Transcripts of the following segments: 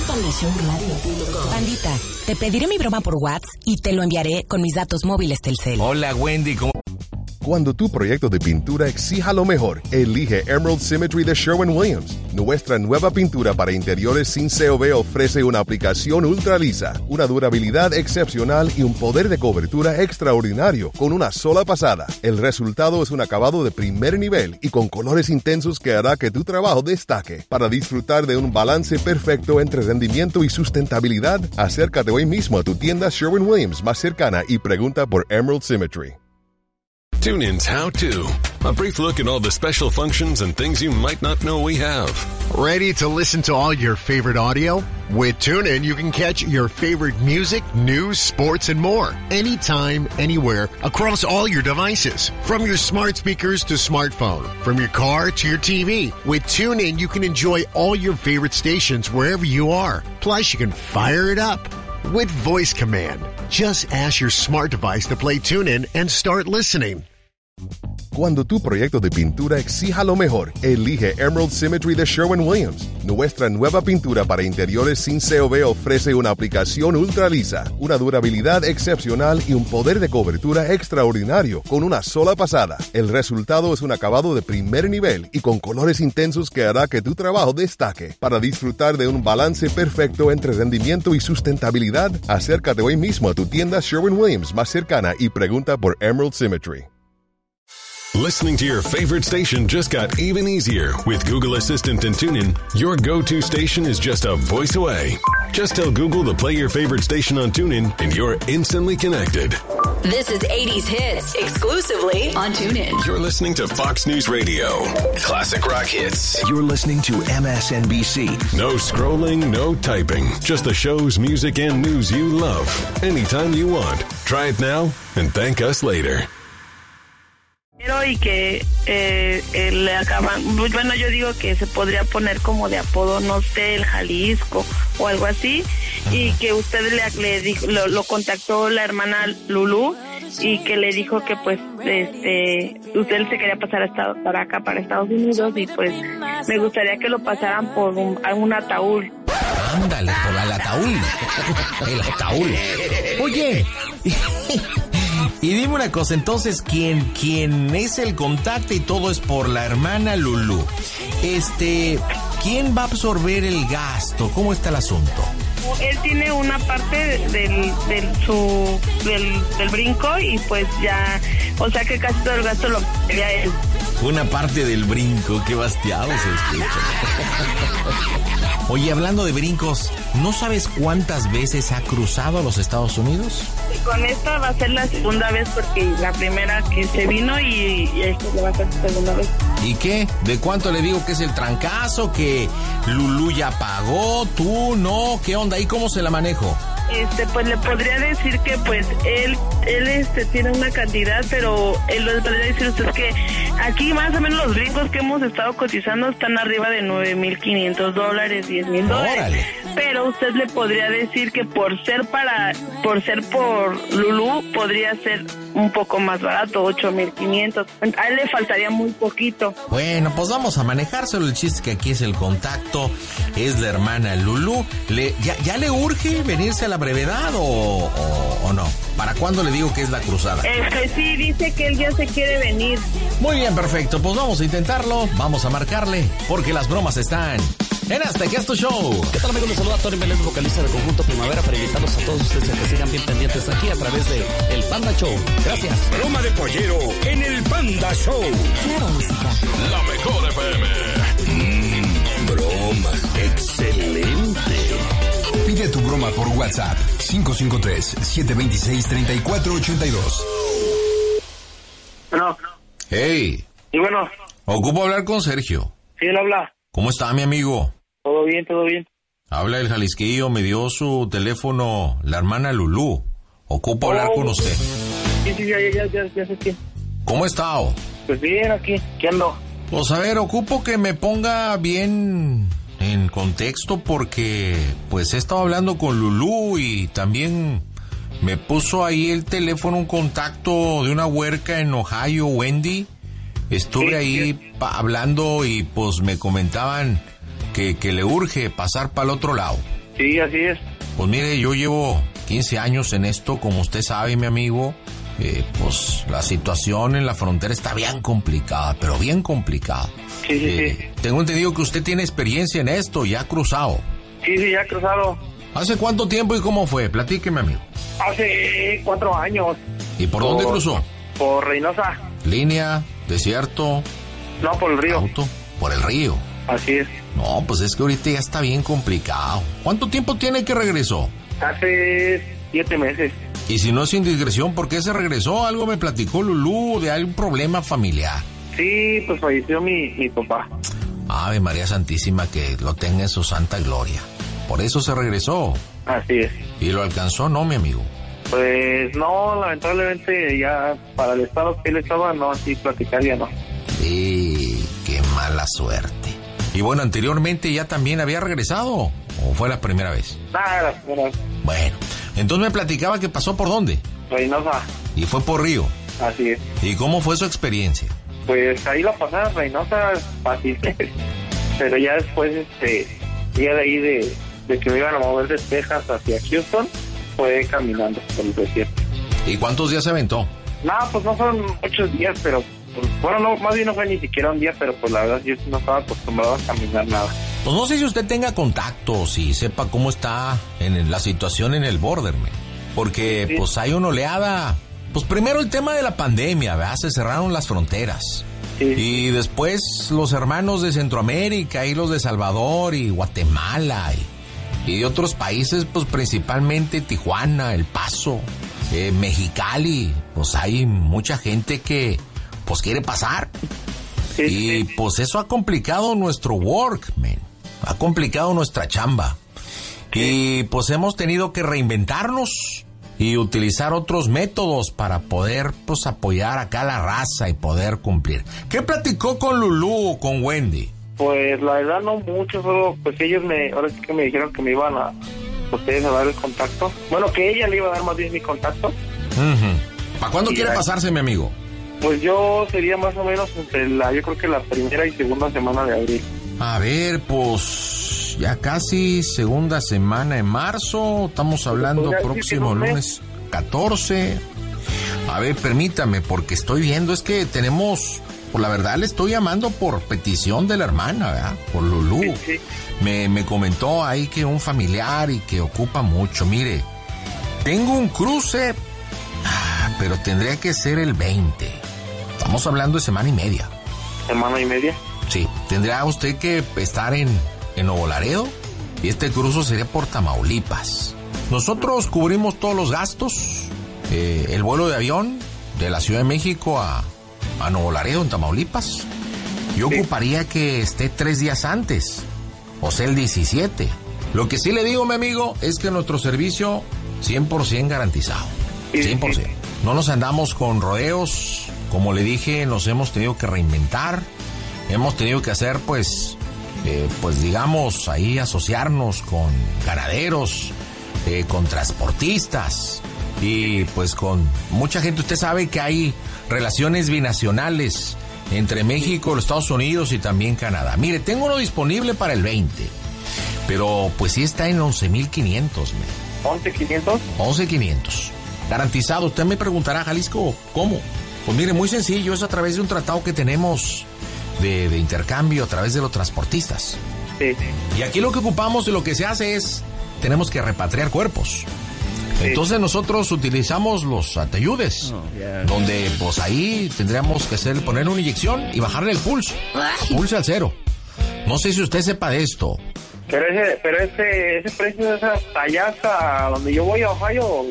pandashowradio.com. Pandita, te pediré mi broma por WhatsApp y te lo enviaré con mis datos móviles Telcel. Hola, Wendy, ¿cómo? Cuando tu proyecto de pintura exija lo mejor, elige Emerald Symmetry de Sherwin-Williams. Nuestra nueva pintura para interiores sin COV ofrece una aplicación ultra lisa, una durabilidad excepcional y un poder de cobertura extraordinario con una sola pasada. El resultado es un acabado de primer nivel y con colores intensos que hará que tu trabajo destaque. Para disfrutar de un balance perfecto entre rendimiento y sustentabilidad, acércate hoy mismo a tu tienda Sherwin-Williams más cercana y pregunta por Emerald Symmetry. TuneIn's How To. A brief look at all the special functions and things you might not know we have. Ready to listen to all your favorite audio? With TuneIn, you can catch your favorite music, news, sports, and more. Anytime, anywhere, across all your devices. From your smart speakers to smartphone. From your car to your TV. With TuneIn, you can enjoy all your favorite stations wherever you are. Plus, you can fire it up with voice command. Just ask your smart device to play TuneIn and start listening. Cuando tu proyecto de pintura exija lo mejor, elige Emerald Symmetry de Sherwin-Williams. Nuestra nueva pintura para interiores sin COV ofrece una aplicación ultra lisa, una durabilidad excepcional y un poder de cobertura extraordinario con una sola pasada. El resultado es un acabado de primer nivel y con colores intensos que hará que tu trabajo destaque. Para disfrutar de un balance perfecto entre rendimiento y sustentabilidad, acércate hoy mismo a tu tienda Sherwin-Williams más cercana y pregunta por Emerald Symmetry. Listening to your favorite station just got even easier. With Google Assistant and TuneIn, your go-to station is just a voice away. Just tell Google to play your favorite station on TuneIn and you're instantly connected. This is 80s Hits, exclusively on TuneIn. You're listening to Fox News Radio. Classic rock hits. You're listening to MSNBC. No scrolling, no typing. Just the shows, music, and news you love. Anytime you want. Try it now and thank us later. Y que le acaban, bueno, yo digo que se podría poner como de apodo, no sé, el Jalisco o algo así, y que usted le dijo, lo contactó la hermana Lulú y que le dijo que pues usted se quería pasar para acá, para Estados Unidos, y pues me gustaría que lo pasaran por un ataúd. Ándale, por el ataúd. El ataúd. Oye, y dime una cosa, entonces, ¿quién es el contacto y todo es por la hermana Lulú? ¿Quién va a absorber el gasto? ¿Cómo está el asunto? Él tiene una parte del brinco y pues ya, o sea que casi todo el gasto lo quería él. Una parte del brinco, qué bastiado se escucha. Oye, hablando de brincos, ¿no sabes cuántas veces ha cruzado a los Estados Unidos? Y con esta va a ser la segunda vez, porque la primera que se vino y esta va a ser la segunda vez. ¿Y qué? ¿De cuánto le digo que es el trancazo? ¿Que Lulú ya pagó? ¿Tú no? ¿Qué onda? ¿Y cómo se la manejo? Pues le podría decir que pues él tiene una cantidad, pero él le podría decir a usted que aquí más o menos los brincos que hemos estado cotizando están arriba de $9,500, $10,000. Pero usted le podría decir que por ser por Lulú podría ser un poco más barato, $8,500. A él le faltaría muy poquito. Bueno, pues vamos a manejárselo. El chiste que aquí es el contacto, es la hermana Lulú. ¿Ya le urge venirse a la brevedad o no? ¿Para cuándo le digo que es la cruzada? Sí, dice que él ya se quiere venir. Muy bien, perfecto. Pues vamos a intentarlo, vamos a marcarle, porque las bromas están en Hasta que es tu show. ¿Qué tal, amigos? Les saluda Tony Meléndez, vocalista de Conjunto Primavera, para invitarlos a todos ustedes a que sigan bien pendientes aquí a través de El Panda Show. Gracias. Broma de pollero en El Panda Show. Claro, música. La mejor FM. Broma. Excelente. Pide tu broma por WhatsApp. 553-726-3482. Bueno. Hey. Y bueno. Ocupo hablar con Sergio. Sí, él habla. ¿Cómo está, mi amigo? Todo bien, todo bien. Habla el Jalisquillo, me dio su teléfono la hermana Lulú. Ocupo hablar con usted. Sí, ya sé quién. ¿Cómo está? Pues bien, aquí, ¿qué ando? Pues a ver, ocupo que me ponga bien en contexto porque pues he estado hablando con Lulú y también me puso ahí el teléfono un contacto de una huerca en Ohio, Wendy. Estuve ahí hablando y pues me comentaban que le urge pasar para el otro lado. Sí, así es. Pues mire, yo llevo 15 años en esto, como usted sabe, mi amigo. Pues la situación en la frontera está bien complicada, pero bien complicada. Sí. Tengo entendido que usted tiene experiencia en esto, ya ha cruzado. Sí, ya he cruzado. ¿Hace cuánto tiempo y cómo fue? Platíqueme, amigo. Hace 4 años. ¿Y por dónde cruzó? Por Reynosa. ¿Línea? ¿Desierto? No, por el río. ¿Auto? Por el río. Así es. No, pues es que ahorita ya está bien complicado. ¿Cuánto tiempo tiene que regresó? Hace 7 meses. Y si no es indiscreción, ¿por qué se regresó? Algo me platicó Lulú de algún problema familiar. Sí, pues falleció mi papá. Ave María Santísima, que lo tenga en su santa gloria. Por eso se regresó. Así es. ¿Y lo alcanzó, no, mi amigo? Pues no, lamentablemente ya para el estado que él estaba, no, así platicar ya no. Sí, qué mala suerte. Y bueno, anteriormente ya también había regresado, ¿o fue la primera vez? Nada, la primera vez. Bueno, entonces me platicaba que pasó por dónde. Reynosa. Y fue por Río. Así es. ¿Y cómo fue su experiencia? Pues ahí la pasada Reynosa fácil. Pero ya después, ya de ahí de que me iban a mover de Texas hacia Houston, fue caminando por el desierto. ¿Y cuántos días se aventó? No, pues no fueron muchos días, pero pues, bueno, no, más bien no fue ni siquiera un día, pero pues la verdad yo no estaba acostumbrado a caminar nada. Pues no sé si usted tenga contactos y sepa cómo está en la situación en el borderman, porque sí, pues hay una oleada. Pues primero el tema de la pandemia, ¿verdad? Se cerraron las fronteras. Sí. Y después los hermanos de Centroamérica y los de Salvador y Guatemala y de otros países, pues principalmente Tijuana, El Paso, Mexicali. Pues hay mucha gente que pues quiere pasar. Sí, y pues eso ha complicado nuestro work, man. Ha complicado nuestra chamba. Sí. Y pues hemos tenido que reinventarnos y utilizar otros métodos para poder pues apoyar acá a la raza y poder cumplir. ¿Qué platicó con Lulú o con Wendy? Pues la verdad no mucho, solo pues ellos ahora sí que me dijeron que me iban a ustedes a dar el contacto. Bueno, que ella le iba a dar más bien mi contacto. Uh-huh. ¿Para cuándo quiere pasarse, mi amigo? Pues yo sería más o menos entre yo creo que la primera y segunda semana de abril. A ver, pues ya casi segunda semana de marzo, estamos hablando próximo lunes 14. A ver, permítame, porque estoy viendo, es que tenemos, por la verdad le estoy llamando por petición de la hermana, ¿verdad? Por Lulú. Sí, sí. Me comentó ahí que un familiar y que ocupa mucho. Mire, tengo un cruce, pero tendría que ser el 20. Estamos hablando de semana y media. ¿Semana y media? Sí, tendría usted que estar en Nuevo Laredo y este cruce sería por Tamaulipas. Nosotros cubrimos todos los gastos, el vuelo de avión de la Ciudad de México a Nuevo Laredo en Tamaulipas. Yo ocuparía que esté 3 días antes, o sea el 17. Lo que sí le digo, mi amigo, es que nuestro servicio 100% garantizado, 100%. No nos andamos con rodeos, como le dije, nos hemos tenido que reinventar. Hemos tenido que hacer, pues digamos, ahí asociarnos con ganaderos, con transportistas y pues con mucha gente. Usted sabe que hay relaciones binacionales entre México, los Estados Unidos y también Canadá. Mire, tengo uno disponible para el 20, pero pues sí está en 11,500. ¿11,500? 11,500. Garantizado. Usted me preguntará, Jalisco, ¿cómo? Pues mire, muy sencillo, es a través de un tratado que tenemos de intercambio a través de los transportistas. Sí. Y aquí lo que ocupamos y lo que se hace es, tenemos que repatriar cuerpos. Sí. Entonces nosotros utilizamos los ateyudes, donde pues ahí tendríamos que poner una inyección y bajarle el pulso. Pulso al 0. No sé si usted sepa de esto. Pero ese precio es hasta allá, hasta donde yo voy a Ohio.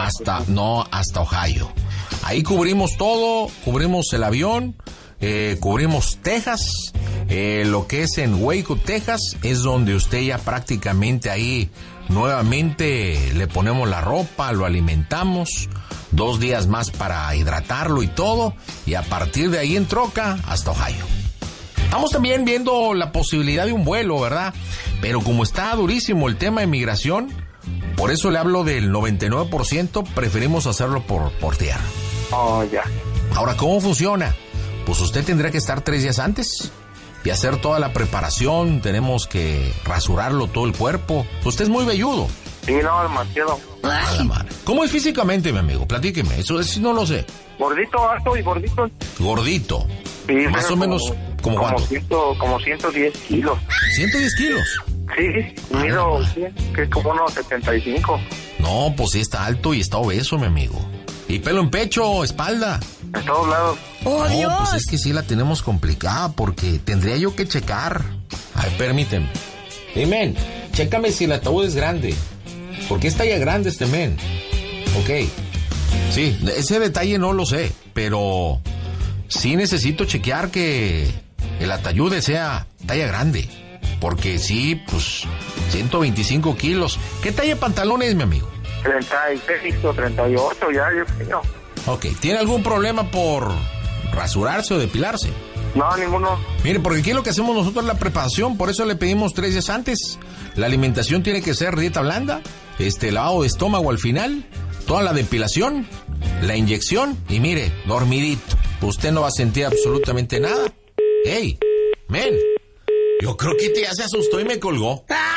Hasta Ohio. Ahí cubrimos todo, cubrimos el avión, cubrimos Texas, lo que es en Waco, Texas, es donde usted ya prácticamente ahí nuevamente le ponemos la ropa, lo alimentamos, 2 días más para hidratarlo y todo, y a partir de ahí en troca hasta Ohio. Estamos también viendo la posibilidad de un vuelo, ¿verdad? Pero como está durísimo el tema de migración, por eso le hablo del 99%, preferimos hacerlo por tierra. Oh, ya. Ahora, ¿cómo funciona? Pues usted tendrá que estar 3 días antes. y hacer toda la preparación. Tenemos que rasurarlo todo el cuerpo. Usted es muy velludo. Sí, no, demasiado. ¿Cómo es físicamente, mi amigo? Platíqueme, eso no lo sé. Gordito, alto y gordito. Gordito. Sí, más o menos, ¿como cuánto? Como 110 kilos. ¿110 kilos? Sí, mido, que es como unos 75. No, pues sí está alto y está obeso, mi amigo. Y pelo en pecho, espalda. En todos lados. ¡Oh, no, Dios! Pues es que sí la tenemos complicada porque tendría yo que checar. Ay, permíteme. Hey, men, chécame si el ataúd es grande. Porque es talla grande este men. Ok. Sí, ese detalle no lo sé, pero sí necesito chequear que el ataúd sea talla grande. Porque sí, pues, 125 kilos. ¿Qué talla de pantalón es, mi amigo? 36 o 38, ya, yo creo. Ok, ¿tiene algún problema por rasurarse o depilarse? No, ninguno. Mire, porque aquí lo que hacemos nosotros es la preparación, por eso le pedimos 3 días antes. La alimentación tiene que ser dieta blanda, lavado de estómago al final, toda la depilación, la inyección y mire, dormidito. Usted no va a sentir absolutamente nada. ¡Ey! ¡Men! Yo creo que ya se asustó y me colgó.